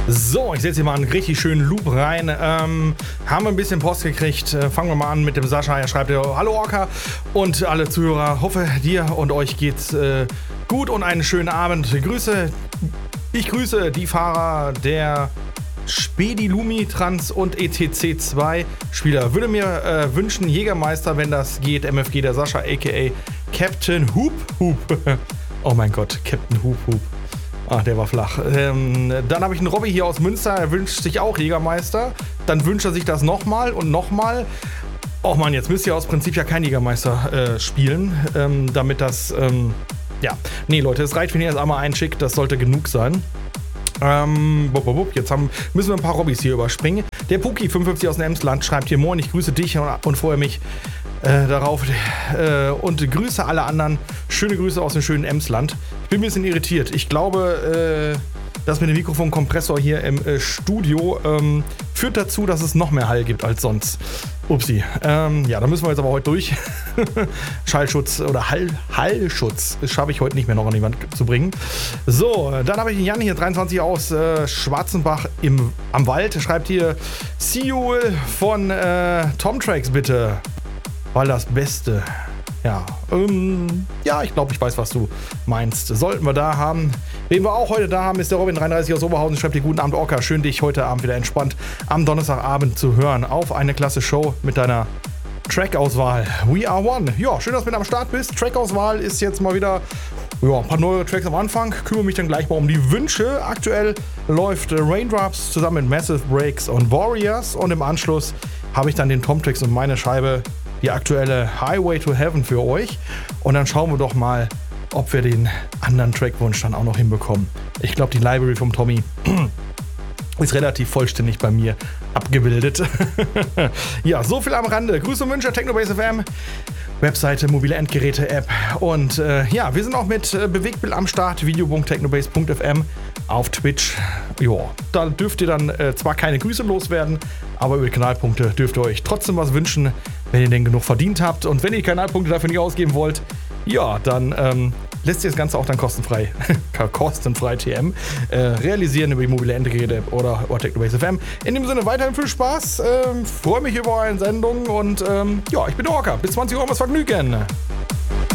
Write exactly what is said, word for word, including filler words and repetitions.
So, ich setze hier mal einen richtig schönen Loop rein. Ähm, haben wir ein bisschen Post gekriegt. Äh, fangen wir mal an mit dem Sascha. Er schreibt: Hallo Orca und alle Zuhörer. Hoffe, dir und euch geht's äh, gut und einen schönen Abend. Grüße. Ich grüße die Fahrer der Spedi Lumi Trans und E T C zwei Spieler. Würde mir äh, wünschen, Jägermeister, wenn das geht. M F G der Sascha, aka Captain Hoop Hoop. Oh mein Gott, Captain Hoop Hoop. Ah, der war flach. Ähm, dann habe ich einen Robby hier aus Münster. Er wünscht sich auch Jägermeister. Dann wünscht er sich das nochmal und nochmal. Oh Mann, jetzt müsst ihr aus Prinzip ja kein Jägermeister äh, spielen, ähm, damit das, ähm, ja. Nee, Leute, es reicht, wenn ihr erst einmal einschickt. Das sollte genug sein. Ähm, bup, bup, bup. Jetzt haben, müssen wir ein paar Robbys hier überspringen. Der Puki fünfundfünfzig aus dem Emsland schreibt hier: Moin, ich grüße dich und, und freue mich äh, darauf äh, und grüße alle anderen. Schöne Grüße aus dem schönen Emsland. Ich bin ein bisschen irritiert. Ich glaube, äh, das mit dem Mikrofonkompressor hier im äh, Studio ähm, führt dazu, dass es noch mehr Hall gibt als sonst. Upsi. Ähm, ja, da müssen wir jetzt aber heute durch. Schallschutz oder Hall, Hallschutz schaffe ich heute nicht mehr noch an die Wand zu bringen. So, dann habe ich den Jan hier, dreiundzwanzig aus äh, Schwarzenbach im, am Wald. Schreibt hier: See you von äh, Tom Tracks bitte. Weil das Beste. Ja, ähm, ja, ich glaube, ich weiß, was du meinst. Sollten wir da haben. Wen wir auch heute da haben, ist der Robin dreiunddreißig aus Oberhausen. Schreibt dir: Guten Abend, Orca. Schön, dich heute Abend wieder entspannt am Donnerstagabend zu hören. Auf eine klasse Show mit deiner Track-Auswahl. We are one. Ja, schön, dass du mit am Start bist. Track-Auswahl ist jetzt mal wieder, ja, ein paar neue Tracks am Anfang. Kümmere mich dann gleich mal um die Wünsche. Aktuell läuft äh, Raindrops zusammen mit Massive Breaks und Warriors. Und im Anschluss habe ich dann den Tom Tracks und meine Scheibe, die aktuelle Highway to Heaven für euch. Und dann schauen wir doch mal, ob wir den anderen Trackwunsch dann auch noch hinbekommen. Ich glaube, die Library vom Tommy ist relativ vollständig bei mir abgebildet. Ja, so viel am Rande. Grüße und Wünsche, Technobase F M, Webseite, mobile Endgeräte-App. Und äh, ja, wir sind auch mit äh, Bewegtbild am Start, video punkt technobase punkt f m auf Twitch. Ja, da dürft ihr dann äh, zwar keine Grüße loswerden, aber über die Kanalpunkte dürft ihr euch trotzdem was wünschen, wenn ihr denn genug verdient habt. Und wenn ihr die Kanalpunkte dafür nicht ausgeben wollt, ja, dann ähm, lässt sich das Ganze auch dann kostenfrei, kostenfrei T M, äh, realisieren über die mobile Endgeräte-App oder über Technobase F M. In dem Sinne weiterhin viel Spaß, ähm, freue mich über eure Sendungen und ähm, ja, ich bin der Orca. Bis zwanzig Uhr was Vergnügen.